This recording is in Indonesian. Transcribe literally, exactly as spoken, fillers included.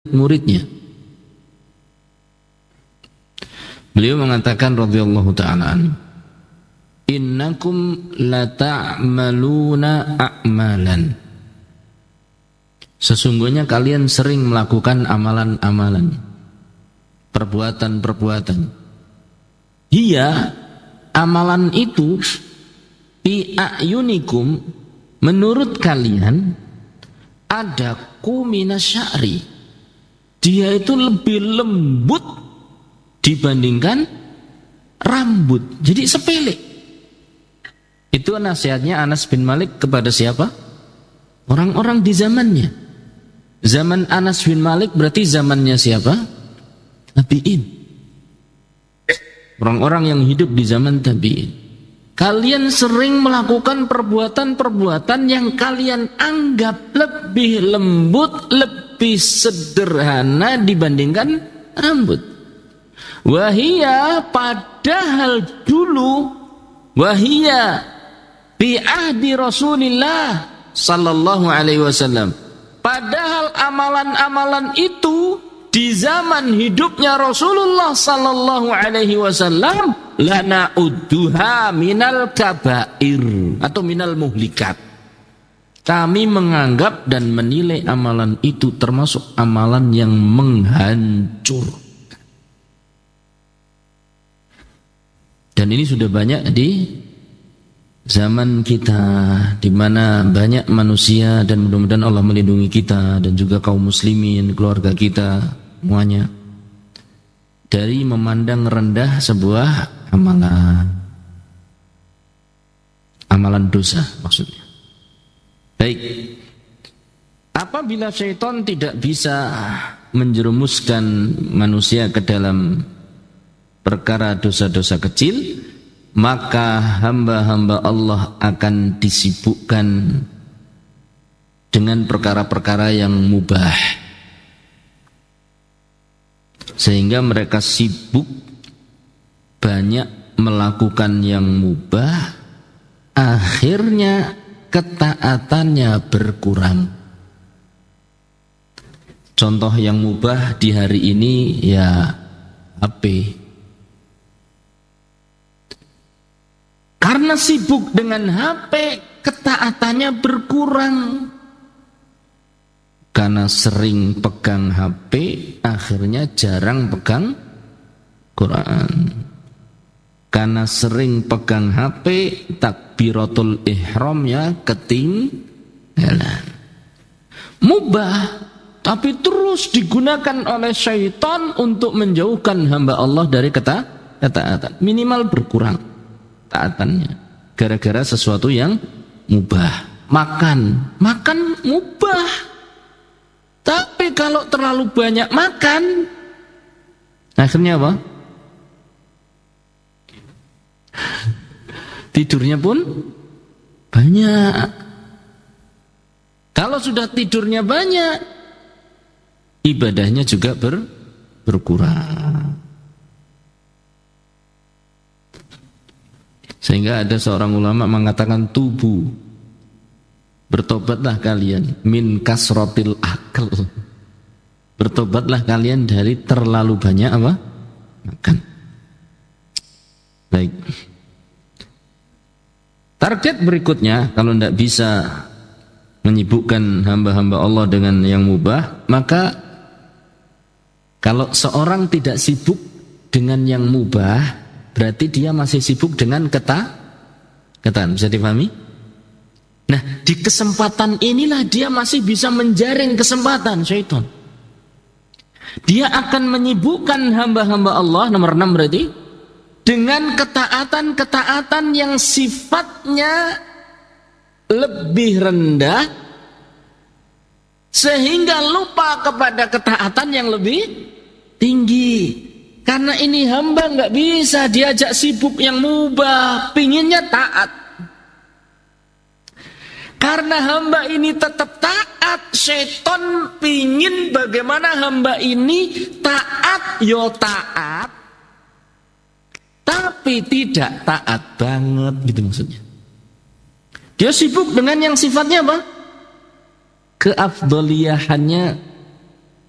muridnya. Beliau mengatakan radhiyallahu ta'ala anhu, innakum lata'maluna a'malan. Sesungguhnya kalian sering melakukan amalan-amalan, perbuatan-perbuatan. Hiya, amalan itu fi a'yunikum, menurut kalian ada kuminasyari, dia itu lebih lembut dibandingkan rambut. Jadi sepele. Itu nasihatnya Anas bin Malik kepada siapa? Orang-orang di zamannya. Zaman Anas bin Malik berarti zamannya siapa? Tabi'in. Orang-orang yang hidup di zaman tabi'in. Kalian sering melakukan perbuatan-perbuatan yang kalian anggap lebih lembut, lebih sederhana dibandingkan rambut. Wahia, padahal dulu, wahia bi ahdi Rasulillah sallallahu alaihi wasallam, padahal amalan-amalan itu di zaman hidupnya Rasulullah sallallahu alaihi wasallam lana udduha minal kabair atau minal muhlikat. Kami menganggap dan menilai amalan itu termasuk amalan yang menghancur. Dan ini sudah banyak di zaman kita, di mana banyak manusia, dan mudah-mudahan Allah melindungi kita dan juga kaum muslimin, keluarga kita semuanya, dari memandang rendah sebuah amalan, amalan dosa maksudnya. Baik, apabila syaitan tidak bisa menjerumuskan manusia ke dalam perkara dosa-dosa kecil, maka hamba-hamba Allah akan disibukkan dengan perkara-perkara yang mubah, sehingga mereka sibuk banyak melakukan yang mubah, akhirnya ketaatannya berkurang. Contoh yang mubah di hari ini ya H P. Karena sibuk dengan H P, ketaatannya berkurang. Karena sering pegang H P, akhirnya jarang pegang Quran. Karena sering pegang H P, takbiratul ihramnya ketinggalan. Mubah, tapi terus digunakan oleh syaitan untuk menjauhkan hamba Allah dari ketaatan. Minimal berkurang taatannya gara-gara sesuatu yang mubah. Makan, makan mubah. Tapi kalau terlalu banyak makan, akhirnya apa? Tidurnya pun banyak. Kalau sudah tidurnya banyak, ibadahnya juga ber, berkurang. Sehingga ada seorang ulama mengatakan, tubuh, bertobatlah kalian min kasrotil akal. Bertobatlah kalian dari terlalu banyak apa? Makan. Baik. Target berikutnya, kalau tidak bisa menyibukkan hamba-hamba Allah dengan yang mubah, maka kalau seorang tidak sibuk dengan yang mubah, berarti dia masih sibuk dengan keta, ketan. Bisa dipahami? Nah, di kesempatan inilah dia masih bisa menjaring kesempatan syaitan. Dia akan menyibukkan hamba-hamba Allah, nomor enam berarti, dengan ketaatan-ketaatan yang sifatnya lebih rendah, sehingga lupa kepada ketaatan yang lebih tinggi. Karena ini hamba nggak bisa diajak sibuk yang mubah, pinginnya taat. Karena hamba ini tetap taat, syaitan pingin bagaimana hamba ini taat, yo taat, tapi tidak taat banget, gitu maksudnya. Dia sibuk dengan yang sifatnya apa? Keafdoliyahannya